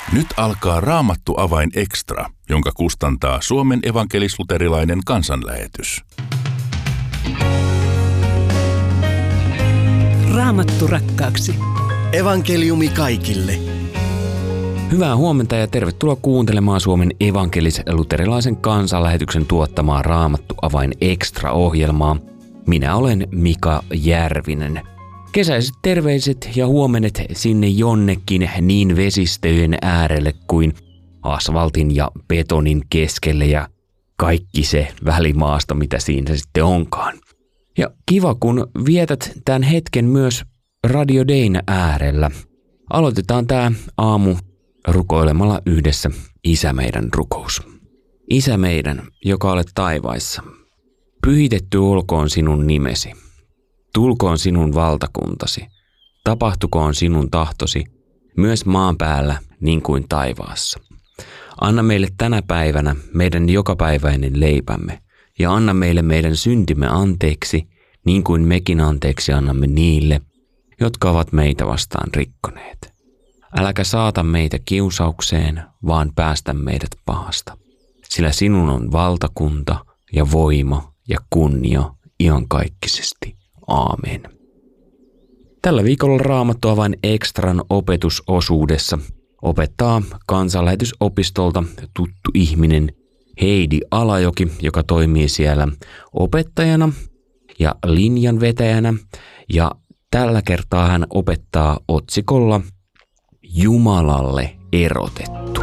Nyt alkaa Raamattu avain extra, jonka kustantaa Suomen evankelis-luterilainen kansanlähetys. Raamattu rakkaaksi. Evankeliumi kaikille. Hyvää huomenta ja tervetuloa kuuntelemaan Suomen evankelis-luterilaisen kansanlähetyksen tuottamaa Raamattu avain extra-ohjelmaa. Minä olen Mika Järvinen. Kesäiset terveiset ja huomenet sinne jonnekin niin vesistöjen äärelle kuin asfaltin ja betonin keskelle ja kaikki se välimaasto, mitä siinä sitten onkaan. Ja kiva, kun vietät tämän hetken myös Radio Dayn äärellä. Aloitetaan tämä aamu rukoilemalla yhdessä Isä meidän rukous. Isä meidän, joka olet taivaissa, pyhitetty olkoon sinun nimesi. Tulkoon sinun valtakuntasi, tapahtukoon sinun tahtosi, myös maan päällä niin kuin taivaassa. Anna meille tänä päivänä meidän jokapäiväinen leipämme, ja anna meille meidän syntimme anteeksi, niin kuin mekin anteeksi annamme niille, jotka ovat meitä vastaan rikkoneet. Äläkä saata meitä kiusaukseen, vaan päästä meidät pahasta. Sillä sinun on valtakunta ja voima ja kunnia iankaikkisesti. Aamen. Tällä viikolla Raamattu avain extran opetusosuudessa opettaa kansanlähetysopistolta tuttu ihminen Heidi Alajoki, joka toimii siellä opettajana ja linjanvetäjänä. Ja tällä kertaa hän opettaa otsikolla Jumalalle erotettu.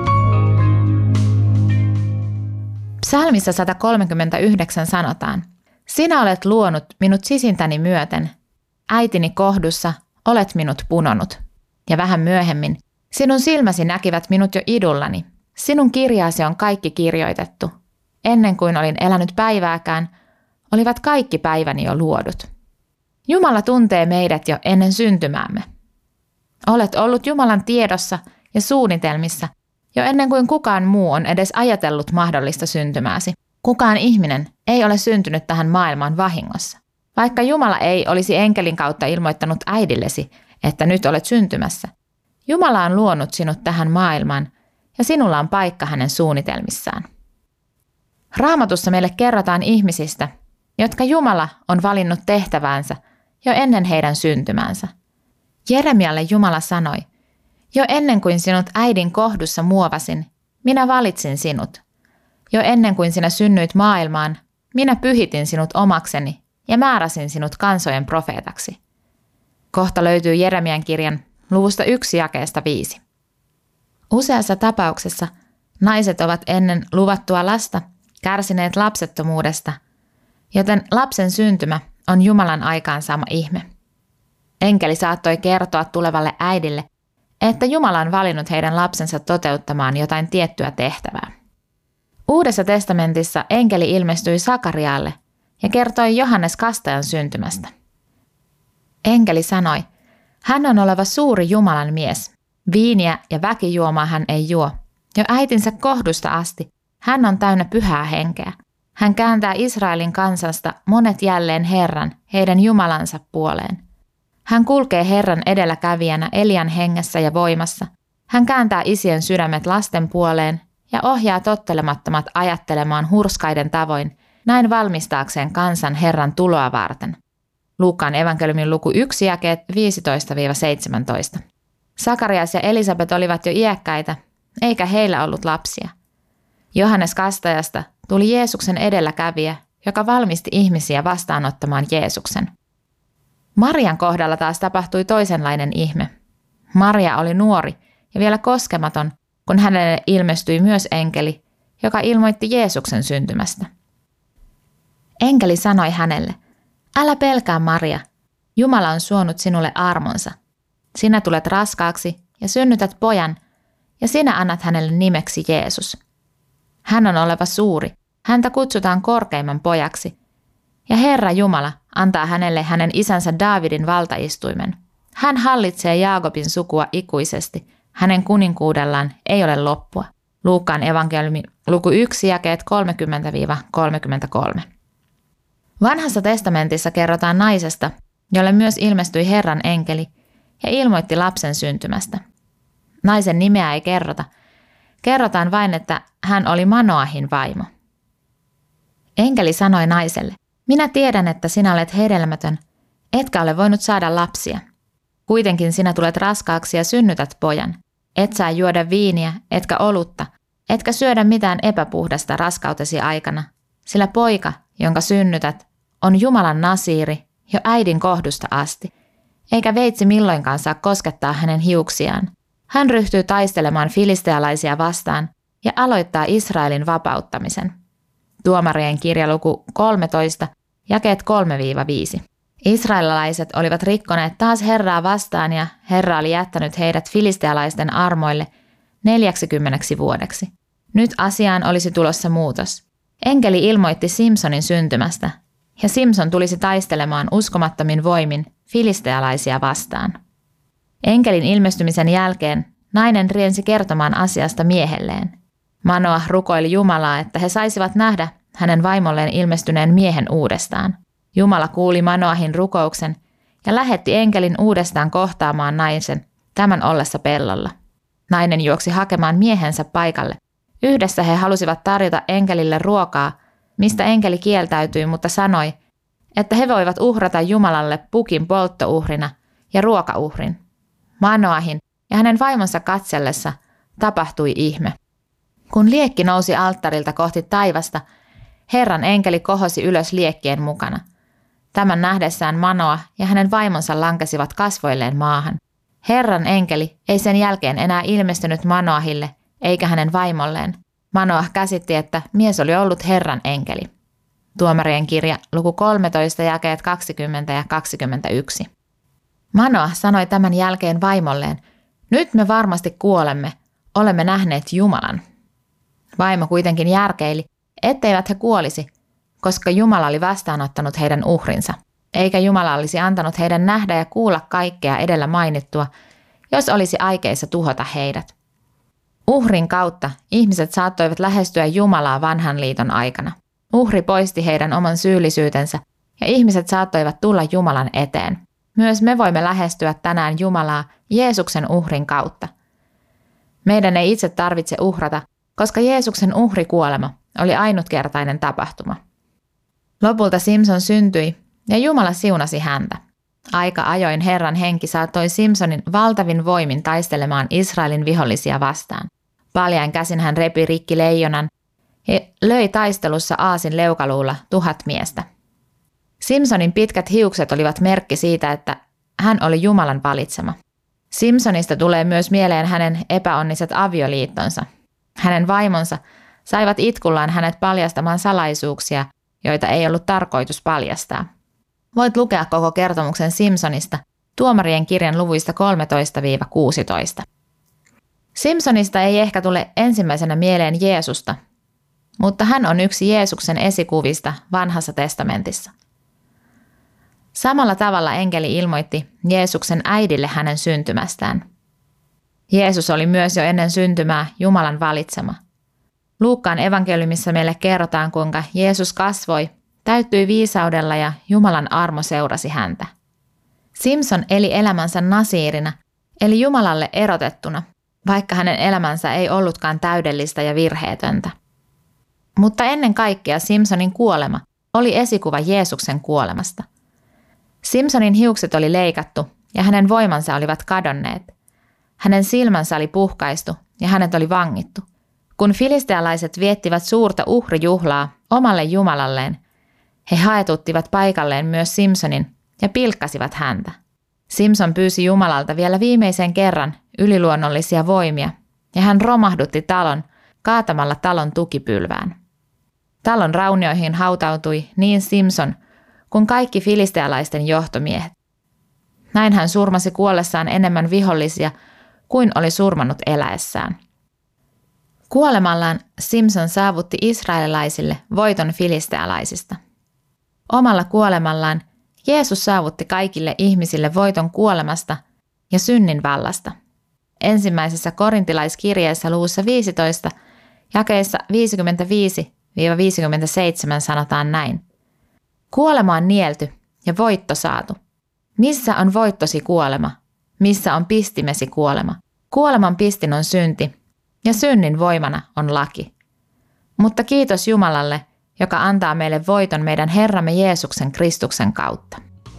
Psalmissa 139 sanotaan: Sinä olet luonut minut sisintäni myöten, äitini kohdussa olet minut punonut. Ja vähän myöhemmin, sinun silmäsi näkivät minut jo idullani. Sinun kirjaasi on kaikki kirjoitettu. Ennen kuin olin elänyt päivääkään, olivat kaikki päiväni jo luodut. Jumala tuntee meidät jo ennen syntymäämme. Olet ollut Jumalan tiedossa ja suunnitelmissa jo ennen kuin kukaan muu on edes ajatellut mahdollista syntymääsi. Kukaan ihminen ei ole syntynyt tähän maailmaan vahingossa. Vaikka Jumala ei olisi enkelin kautta ilmoittanut äidillesi, että nyt olet syntymässä, Jumala on luonut sinut tähän maailmaan ja sinulla on paikka hänen suunnitelmissaan. Raamatussa meille kerrotaan ihmisistä, jotka Jumala on valinnut tehtäväänsä jo ennen heidän syntymäänsä. Jeremialle Jumala sanoi: Jo ennen kuin sinut äidin kohdussa muovasin, minä valitsin sinut. Jo ennen kuin sinä synnyit maailmaan, minä pyhitin sinut omakseni ja määräsin sinut kansojen profeetaksi. Kohta löytyy Jeremian kirjan luvusta 1 jakeesta 5. Useassa tapauksessa naiset ovat ennen luvattua lasta kärsineet lapsettomuudesta, joten lapsen syntymä on Jumalan aikaansaama ihme. Enkeli saattoi kertoa tulevalle äidille, että Jumala on valinnut heidän lapsensa toteuttamaan jotain tiettyä tehtävää. Uudessa testamentissa enkeli ilmestyi Sakarialle ja kertoi Johannes Kastajan syntymästä. Enkeli sanoi: Hän on oleva suuri Jumalan mies. Viiniä ja väkijuomaa hän ei juo. Jo äitinsä kohdusta asti hän on täynnä pyhää henkeä. Hän kääntää Israelin kansasta monet jälleen Herran, heidän Jumalansa puoleen. Hän kulkee Herran edelläkävijänä Elian hengessä ja voimassa. Hän kääntää isien sydämet lasten puoleen ja ohjaa tottelemattomat ajattelemaan hurskaiden tavoin, näin valmistaakseen kansan Herran tuloa varten. Luukkaan evankeliumin luku 1 jakeet 15-17. Sakarias ja Elisabet olivat jo iäkkäitä, eikä heillä ollut lapsia. Johannes Kastajasta tuli Jeesuksen edelläkävijä, joka valmisti ihmisiä vastaanottamaan Jeesuksen. Marian kohdalla taas tapahtui toisenlainen ihme. Maria oli nuori ja vielä koskematon, kun hänelle ilmestyi myös enkeli, joka ilmoitti Jeesuksen syntymästä. Enkeli sanoi hänelle: Älä pelkää, Maria, Jumala on suonut sinulle armonsa. Sinä tulet raskaaksi ja synnytät pojan, ja sinä annat hänelle nimeksi Jeesus. Hän on oleva suuri, häntä kutsutaan korkeimman pojaksi, ja Herra Jumala antaa hänelle hänen isänsä Daavidin valtaistuimen. Hän hallitsee Jaakobin sukua ikuisesti, hänen kuninkuudellaan ei ole loppua. Luukkaan evankeliumi luku 1 jakeet 30-33. Vanhassa testamentissa kerrotaan naisesta, jolle myös ilmestyi Herran enkeli ja ilmoitti lapsen syntymästä. Naisen nimeä ei kerrota. Kerrotaan vain, että hän oli Manoahin vaimo. Enkeli sanoi naiselle, minä tiedän, että sinä olet hedelmätön, etkä ole voinut saada lapsia. Kuitenkin sinä tulet raskaaksi ja synnytät pojan. Et saa juoda viiniä, etkä olutta, etkä syödä mitään epäpuhdasta raskautesi aikana, sillä poika, jonka synnytät, on Jumalan nasiiri jo äidin kohdusta asti, eikä veitsi milloinkaan saa koskettaa hänen hiuksiaan. Hän ryhtyy taistelemaan filistealaisia vastaan ja aloittaa Israelin vapauttamisen. Tuomarien kirja luku 13, jakeet 3-5. Israelilaiset olivat rikkoneet taas Herraa vastaan ja Herra oli jättänyt heidät filistealaisten armoille 40 vuodeksi. Nyt asiaan olisi tulossa muutos. Enkeli ilmoitti Simsonin syntymästä ja Simson tulisi taistelemaan uskomattomin voimin filistealaisia vastaan. Enkelin ilmestymisen jälkeen nainen riensi kertomaan asiasta miehelleen. Manoah rukoili Jumalaa, että he saisivat nähdä hänen vaimolleen ilmestyneen miehen uudestaan. Jumala kuuli Manoahin rukouksen ja lähetti enkelin uudestaan kohtaamaan naisen tämän ollessa pellolla. Nainen juoksi hakemaan miehensä paikalle. Yhdessä he halusivat tarjota enkelille ruokaa, mistä enkeli kieltäytyi, mutta sanoi, että he voivat uhrata Jumalalle pukin polttouhrina ja ruokauhrin. Manoahin ja hänen vaimonsa katsellessa tapahtui ihme. Kun liekki nousi alttarilta kohti taivasta, Herran enkeli kohosi ylös liekkien mukana. Tämän nähdessään Manoah ja hänen vaimonsa lankesivat kasvoilleen maahan. Herran enkeli ei sen jälkeen enää ilmestynyt Manoahille eikä hänen vaimolleen. Manoah käsitti, että mies oli ollut Herran enkeli. Tuomarien kirja luku 13, jakeet 20 ja 21. Manoah sanoi tämän jälkeen vaimolleen, nyt me varmasti kuolemme, olemme nähneet Jumalan. Vaimo kuitenkin järkeili, etteivät he kuolisi, koska Jumala oli vastaanottanut heidän uhrinsa, eikä Jumala olisi antanut heidän nähdä ja kuulla kaikkea edellä mainittua, jos olisi aikeissa tuhota heidät. Uhrin kautta ihmiset saattoivat lähestyä Jumalaa vanhan liiton aikana. Uhri poisti heidän oman syyllisyytensä ja ihmiset saattoivat tulla Jumalan eteen. Myös me voimme lähestyä tänään Jumalaa Jeesuksen uhrin kautta. Meidän ei itse tarvitse uhrata, koska Jeesuksen uhrikuolema oli ainutkertainen tapahtuma. Lopulta Simson syntyi ja Jumala siunasi häntä. Aika ajoin Herran henki saattoi Simsonin valtavin voimin taistelemaan Israelin vihollisia vastaan. Paljain käsin hän repi rikki leijonan ja löi taistelussa aasin leukaluulla 1000 miestä. Simsonin pitkät hiukset olivat merkki siitä, että hän oli Jumalan valitsema. Simsonista tulee myös mieleen hänen epäonniset avioliittonsa. Hänen vaimonsa saivat itkullaan hänet paljastamaan salaisuuksia, joita ei ollut tarkoitus paljastaa. Voit lukea koko kertomuksen Simsonista Tuomarien kirjan luvuista 13-16. Simsonista ei ehkä tule ensimmäisenä mieleen Jeesusta, mutta hän on yksi Jeesuksen esikuvista Vanhassa testamentissa. Samalla tavalla enkeli ilmoitti Jeesuksen äidille hänen syntymästään. Jeesus oli myös jo ennen syntymää Jumalan valitsema. Luukkaan evankeliumissa meille kerrotaan, kuinka Jeesus kasvoi, täyttyi viisaudella ja Jumalan armo seurasi häntä. Simson eli elämänsä nasiirina, eli Jumalalle erotettuna, vaikka hänen elämänsä ei ollutkaan täydellistä ja virheetöntä. Mutta ennen kaikkea Simsonin kuolema oli esikuva Jeesuksen kuolemasta. Simsonin hiukset oli leikattu ja hänen voimansa olivat kadonneet. Hänen silmänsä oli puhkaistu ja hänet oli vangittu. Kun filistealaiset viettivät suurta uhrijuhlaa omalle jumalalleen, he haetuttivat paikalleen myös Simsonin ja pilkkasivat häntä. Simson pyysi Jumalalta vielä viimeisen kerran yliluonnollisia voimia ja hän romahdutti talon kaatamalla talon tukipylvään. Talon raunioihin hautautui niin Simson kuin kaikki filistealaisten johtomiehet. Näin hän surmasi kuollessaan enemmän vihollisia kuin oli surmannut eläessään. Kuolemallaan Simson saavutti israelilaisille voiton filistealaisista. Omalla kuolemallaan Jeesus saavutti kaikille ihmisille voiton kuolemasta ja synnin vallasta. Ensimmäisessä korintilaiskirjeessä luvussa 15, jakeissa 55-57 sanotaan näin. Kuolema on nielty ja voitto saatu. Missä on voittosi kuolema? Missä on pistimesi kuolema? Kuoleman pistin on synti ja synnin voimana on laki. Mutta kiitos Jumalalle, joka antaa meille voiton meidän Herramme Jeesuksen Kristuksen kautta.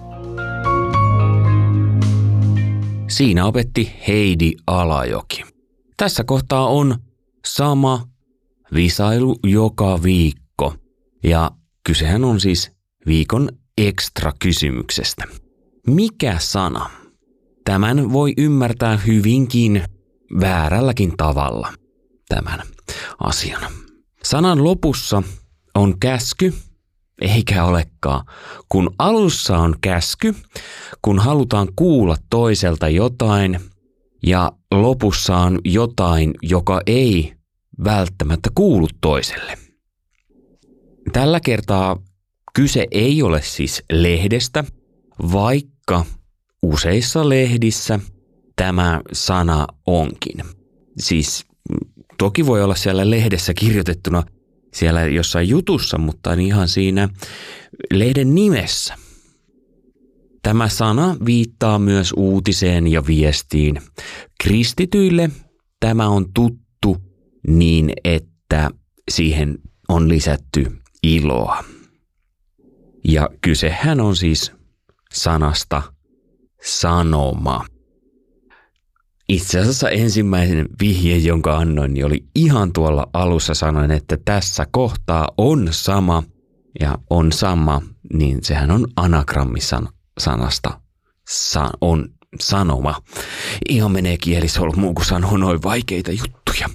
Siinä opetti Heidi Alajoki. Tässä kohtaa on sama visailu joka viikko ja kysehän on siis viikon ekstra kysymyksestä. Mikä sana? Tämän voi ymmärtää hyvinkin väärälläkin tavalla tämän asian. Sanan lopussa on käsky, eikä olekaan. Kun alussa on käsky, kun halutaan kuulla toiselta jotain ja lopussa on jotain, joka ei välttämättä kuulu toiselle. Tällä kertaa kyse ei ole siis lehdestä, vaikka useissa lehdissä tämä sana onkin. Siis toki voi olla siellä lehdessä kirjoitettuna siellä jossain jutussa, mutta ihan siinä lehden nimessä. Tämä sana viittaa myös uutiseen ja viestiin. Kristityille tämä on tuttu niin, että siihen on lisätty iloa. Ja kysehän on siis sanasta sanoma. Itse asiassa ensimmäinen vihje, jonka annoin, niin oli ihan tuolla alussa. Sanoin, että tässä kohtaa on sama ja on sama, niin sehän on anagrammisanasta on sanoma. Ihan menee kielisolmuun, kun sanoo noin vaikeita juttuja.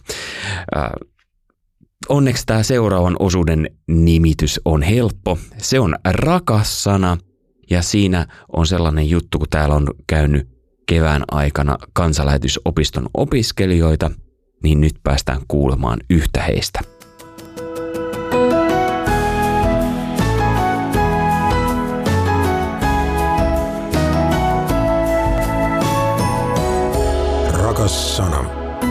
Onneksi tämä seuraavan osuuden nimitys on helppo. Se on rakas sana ja siinä on sellainen juttu, kun täällä on käynyt kevään aikana kansanlähetysopiston opiskelijoita, niin nyt päästään kuulemaan yhtä heistä. Rakas sana.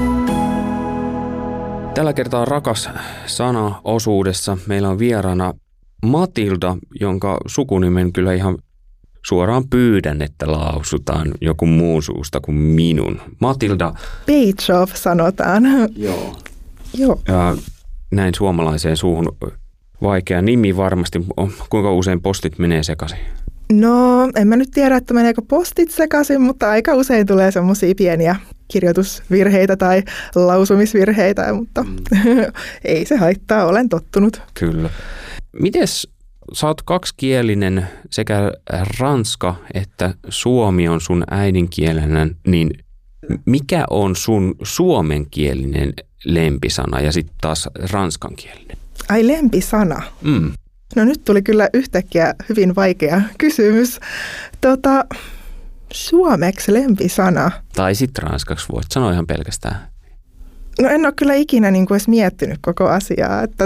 Tällä kertaa rakas sana osuudessa meillä on vieraana Matilda, jonka sukunimen kyllä ihan suoraan pyydän, että lausutaan joku muu suusta kuin minun. Matilda. Peitsov sanotaan. Joo. Joo. Ja näin suomalaiseen suuhun vaikea nimi varmasti. Kuinka usein postit menee sekaisin? No, en mä nyt tiedä, että meneekö postit sekaisin, mutta aika usein tulee semmoisia pieniä kirjoitusvirheitä tai lausumisvirheitä, mutta ei se haittaa, olen tottunut. Kyllä. Mites sä oot kaksikielinen, sekä ranska että suomi on sun äidinkielenä, niin mikä on sun suomenkielinen lempisana ja sitten taas ranskankielinen? Ai, lempisana? No nyt tuli kyllä yhtäkkiä hyvin vaikea kysymys. Suomeksi lempisana. Tai sitten ranskaksi voit sanoa ihan pelkästään. No en ole kyllä ikinä edes miettinyt koko asiaa, että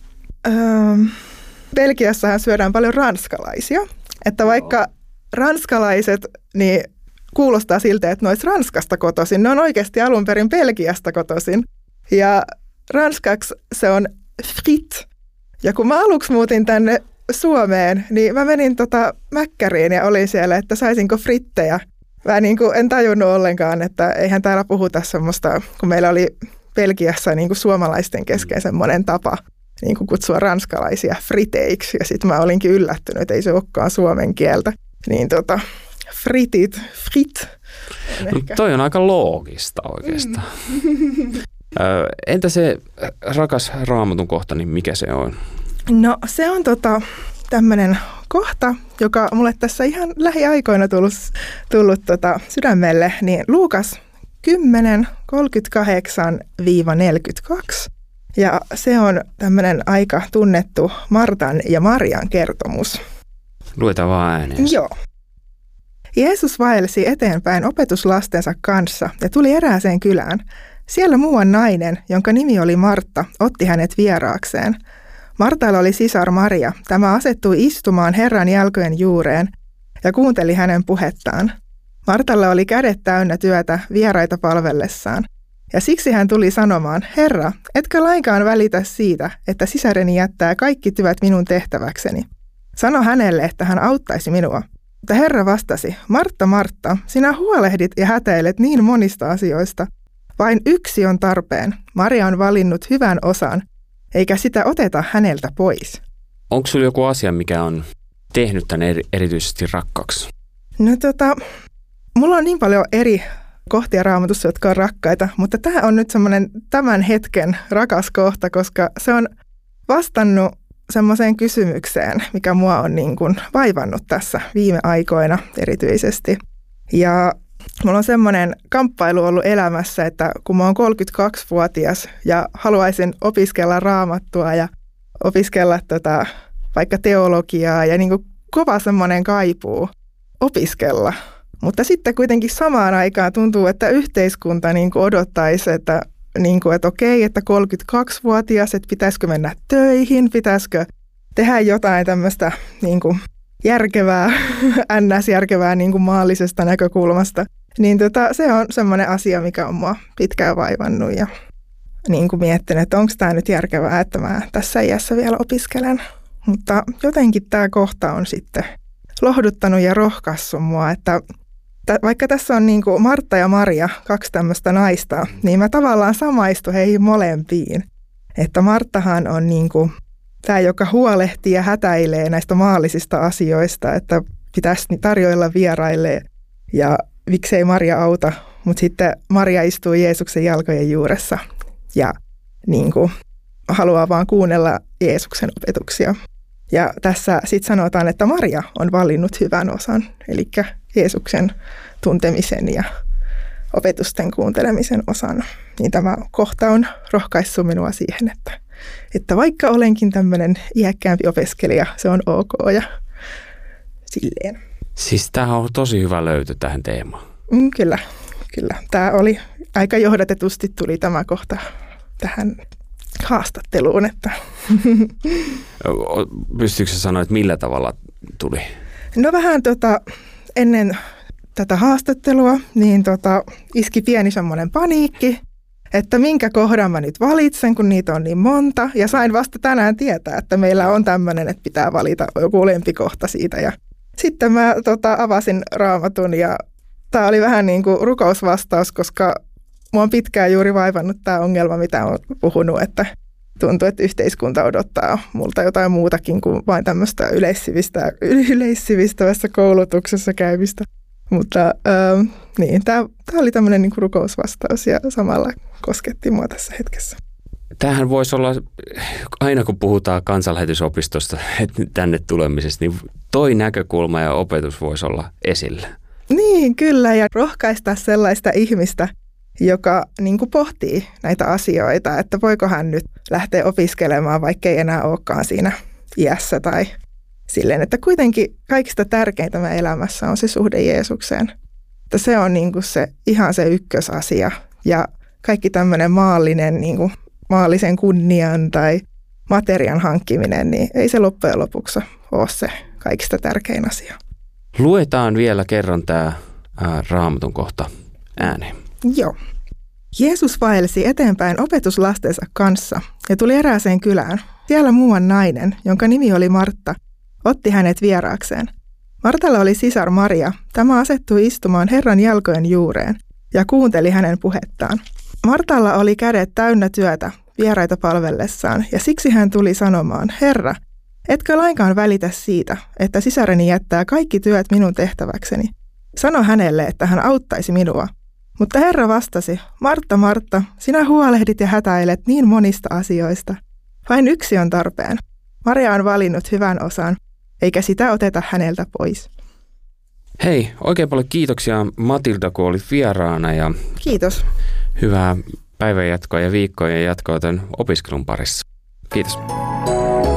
Belgiassahan syödään paljon ranskalaisia, että vaikka ranskalaiset niin kuulostaa siltä, että ne olisi Ranskasta kotoisin, ne on oikeasti alun perin Belgiasta kotoisin ja ranskaksi se on frit. Ja kun mä aluksi muutin tänne Suomeen, niin mä menin Mäkkäriin ja olin siellä, että saisinko frittejä. Mä en tajunnut ollenkaan, että eihän täällä puhuta semmoista, kun meillä oli Belgiassa suomalaisten kesken semmoinen tapa kutsua ranskalaisia friteiksi. Ja sitten mä olinkin yllättynyt, että ei se olekaan suomen kieltä. Niin frit. No, toi on aika loogista oikeastaan. Entä se rakas Raamatun kohta, niin mikä se on? No se on tämmöinen kohta, joka mulle tässä ihan lähiaikoina tullut sydämelle, niin Luukas 10, 38-42. Ja se on tämmöinen aika tunnettu Martan ja Marian kertomus. Luetaan vaan ääneen. Joo. Jeesus vaelsi eteenpäin opetuslastensa kanssa ja tuli erääseen kylään. Siellä muuan nainen, jonka nimi oli Martta, otti hänet vieraakseen. Martalla oli sisar Maria. Tämä asettui istumaan Herran jalkojen juureen ja kuunteli hänen puhettaan. Martalla oli kädet täynnä työtä vieraita palvellessaan. Ja siksi hän tuli sanomaan, Herra, etkä lainkaan välitä siitä, että sisareni jättää kaikki työt minun tehtäväkseni. Sano hänelle, että hän auttaisi minua. Mutta Herra vastasi, Martta, Martta, sinä huolehdit ja hätäilet niin monista asioista, Vain yksi on tarpeen. Maria on valinnut hyvän osan, eikä sitä oteta häneltä pois. Onko sulla joku asia, mikä on tehnyt tän erityisesti rakkaaksi? No mulla on niin paljon eri kohtia Raamatussa, jotka on rakkaita, mutta tämä on nyt semmoinen tämän hetken rakas kohta, koska se on vastannut semmoiseen kysymykseen, mikä mua on niin kuin vaivannut tässä viime aikoina erityisesti. Ja mulla on semmoinen kamppailu ollut elämässä, että kun mä oon 32-vuotias ja haluaisin opiskella Raamattua ja opiskella vaikka teologiaa ja niin kuin kova semmoinen kaipuu opiskella. Mutta sitten kuitenkin samaan aikaan tuntuu, että yhteiskunta niin kuin odottaisi, että okei, että 32-vuotias, että pitäisikö mennä töihin, pitäisikö tehdä jotain tämmöistä niin kuin järkevää, NS-järkevää niin kuin maallisesta näkökulmasta. Niin se on semmoinen asia, mikä on mua pitkään vaivannut ja niin kuin miettinyt, että onko tämä nyt järkevää, että mä tässä iässä vielä opiskelen. Mutta jotenkin tämä kohta on sitten lohduttanut ja rohkaissut mua, että vaikka tässä on niin kuin Martta ja Maria, 2 tämmöistä naista, niin mä tavallaan samaistun heihin molempiin. Että Marttahan on niin kuin tämä, joka huolehtii ja hätäilee näistä maallisista asioista, että pitäisi tarjoilla vieraille ja miksei Maria auta, mutta sitten Maria istuu Jeesuksen jalkojen juuressa ja niin kuin haluaa vaan kuunnella Jeesuksen opetuksia. Ja tässä sitten sanotaan, että Maria on valinnut hyvän osan, eli Jeesuksen tuntemisen ja opetusten kuuntelemisen osan. Niin tämä kohta on rohkaissut minua siihen, että vaikka olenkin tämmöinen iäkkäämpi opiskelija, se on ok ja silleen. Siis tämä on tosi hyvä löytö tähän teemaan. Kyllä. Tämä oli aika johdatetusti tuli tämä kohta tähän haastatteluun. Että. Pystyykö sä sanoa, että millä tavalla tuli? No vähän ennen tätä haastattelua niin iski pieni semmoinen paniikki, että minkä kohdan mä nyt valitsen, kun niitä on niin monta. Ja sain vasta tänään tietää, että meillä on tämmöinen, että pitää valita joku lempikohta siitä. Ja sitten mä avasin Raamatun ja tämä oli vähän niin kuin rukousvastaus, koska mua on pitkään juuri vaivannut tämä ongelma, mitä olen puhunut, tuntuu, että yhteiskunta odottaa multa jotain muutakin kuin vain tämmöistä yleissivistävässä koulutuksessa käymistä. Mutta niin, tämä oli tämmöinen niin kuin rukousvastaus ja samalla kosketti mua tässä hetkessä. Tämähän voisi olla, aina kun puhutaan kansanlähetysopistosta tänne tulemisesta, niin toi näkökulma ja opetus voisi olla esillä. Niin, kyllä, ja rohkaista sellaista ihmistä, joka niin kuin pohtii näitä asioita, että voiko hän nyt lähteä opiskelemaan, vaikka ei enää olekaan siinä iässä tai silleen, että kuitenkin kaikista tärkeintä meidän elämässä on se suhde Jeesukseen. Että se on niin kuin ihan se ykkösasia ja kaikki tämmöinen maallinen, niin kuin maallisen kunnian tai materian hankkiminen, niin ei se loppujen lopuksi ole se kaikista tärkein asia. Luetaan vielä kerran tämä Raamatun kohta ääneen. Joo. Jeesus vaelsi eteenpäin opetuslastensa kanssa ja tuli erääseen kylään. Siellä muuan nainen, jonka nimi oli Martta, otti hänet vieraakseen. Martalla oli sisar Maria. Tämä asettui istumaan Herran jalkojen juureen ja kuunteli hänen puhettaan. Martalla oli kädet täynnä työtä vieraita palvellessaan ja siksi hän tuli sanomaan, Herra, etkö lainkaan välitä siitä, että sisareni jättää kaikki työt minun tehtäväkseni? Sano hänelle, että hän auttaisi minua. Mutta Herra vastasi, Martta, Martta, sinä huolehdit ja hätäilet niin monista asioista. Vain yksi on tarpeen. Maria on valinnut hyvän osan, eikä sitä oteta häneltä pois. Hei, oikein paljon kiitoksia Matilda, kun olit vieraana. Ja kiitos. Hyvää päivänjatkoa ja viikkojen jatkoa tämän opiskelun parissa. Kiitos.